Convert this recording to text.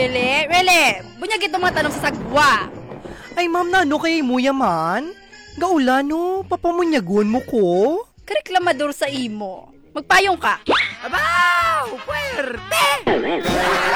Really? Bunyag ito mga tanong sa sagwa. Ay ma'am, nano kay mo yaman? Gaulano, papamunyagon mo ko? Kareklamador sa imo. Magpayong ka. Abaw! Puwerte!